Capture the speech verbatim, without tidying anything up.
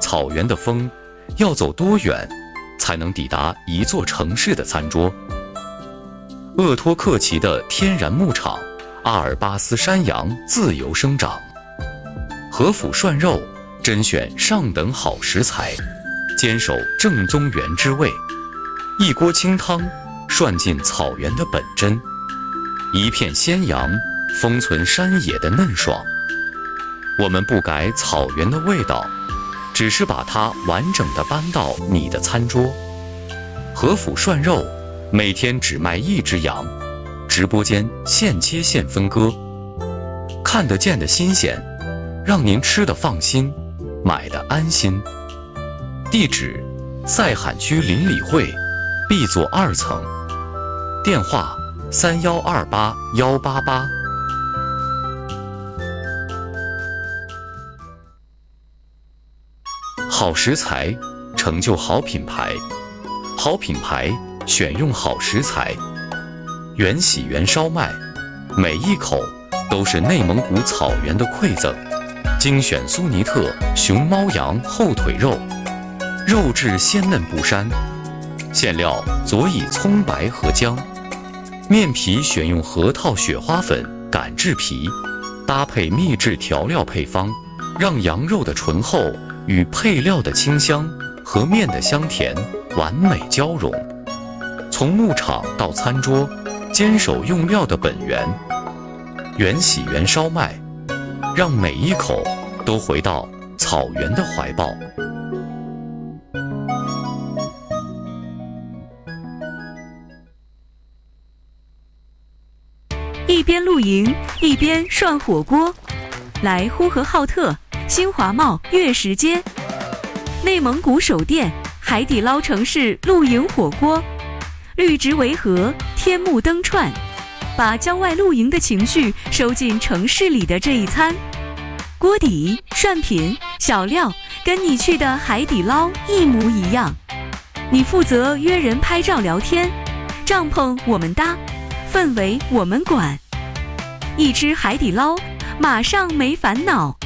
草原的风要走多远才能抵达一座城市的餐桌？鄂托克旗的天然牧场，阿尔巴斯山羊自由生长，和府涮肉甄选上等好食材，坚守正宗原汁味，一锅清汤涮尽草原的本真，一片鲜阳封存山野的嫩爽。我们不改草原的味道，只是把它完整地搬到你的餐桌。和府涮肉每天只卖一只羊，直播间现切现分割，看得见的新鲜，让您吃得放心，买得安心。地址：赛罕区邻里会 B 座二层，电话：三幺二八幺八八。好食材成就好品牌，好品牌选用好食材。原喜原烧麦，每一口都是内蒙古草原的馈赠。精选苏尼特熊猫羊后腿肉，肉质鲜嫩不膻，馅料佐以葱白和姜，面皮选用核桃雪花粉擀制皮，搭配秘制调料配方，让羊肉的醇厚与配料的清香和面的香甜完美交融。从牧场到餐桌，坚守用料的本源，原喜原烧麦，让每一口都回到草原的怀抱。 一边露营一边涮火锅，来呼和浩特新华贸月食街，内蒙古首店海底捞城市露营火锅，绿植围合，天幕灯串，把郊外露营的情绪收进城市里的这一餐。锅底、涮品、小料跟你去的海底捞一模一样，你负责约人拍照聊天，帐篷我们搭，氛围我们管。一吃海底捞，马上没烦恼。